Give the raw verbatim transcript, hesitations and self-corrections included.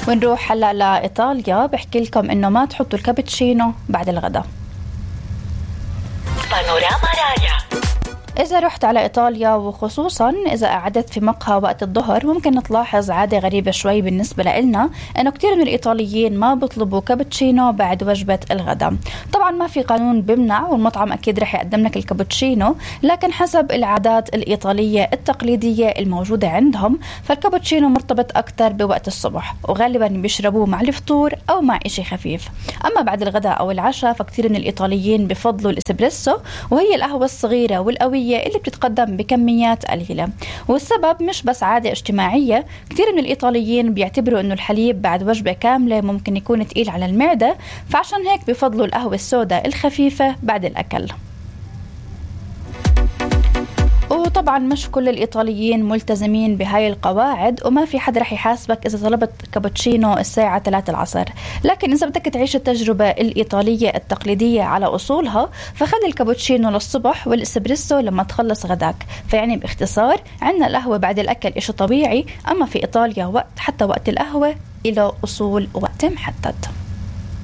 ونروح هلا لإيطاليا. بحكي لكم إنه ما تحطوا الكابتشينو بعد الغداء. بانوراما راديو. إذا رحت على إيطاليا وخصوصاً إذا قعدت في مقهى وقت الظهر، ممكن تلاحظ عادة غريبة شوي بالنسبة لنا، إنه كتير من الإيطاليين ما بيطلبوا كابتشينو بعد وجبة الغداء. طبعاً ما في قانون بمنع، والمطعم أكيد رح يقدم لك الكابتشينو، لكن حسب العادات الإيطالية التقليدية الموجودة عندهم، فالكابتشينو مرتبط أكتر بوقت الصبح، وغالباً بيشربوه مع الفطور أو مع إشي خفيف. أما بعد الغداء أو العشاء، فكتير من الإيطاليين بفضلوا الإسبريسو، وهي القهوة الصغيرة والقوية اللي بتتقدم بكميات قليلة. والسبب مش بس عادة اجتماعية، كتير من الإيطاليين بيعتبروا إنه الحليب بعد وجبة كاملة ممكن يكون تقيل على المعدة، فعشان هيك بيفضلوا القهوة السوداء الخفيفة بعد الأكل. وطبعا مش كل الإيطاليين ملتزمين بهاي القواعد، وما في حد رح يحاسبك إذا طلبت كابتشينو الساعة ثلاثة العصر. لكن إذا بدك تعيش التجربة الإيطالية التقليدية على أصولها، فخذ الكابتشينو للصبح والإسبريسو لما تخلص غداك. فيعني باختصار، عنا القهوة بعد الأكل إشي طبيعي، أما في إيطاليا وقت حتى وقت القهوة إلى أصول وقت محدد.